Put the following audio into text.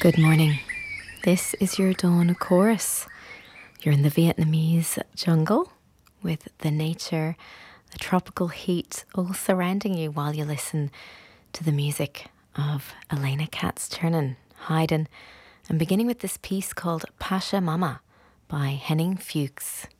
Good morning. This is your dawn chorus. You're in the Vietnamese jungle with the nature, the tropical heat all surrounding you while you listen to the music of Elena Katz-Chernin, Haydn, and beginning with this piece called Pasha Mama by Henning Fuchs.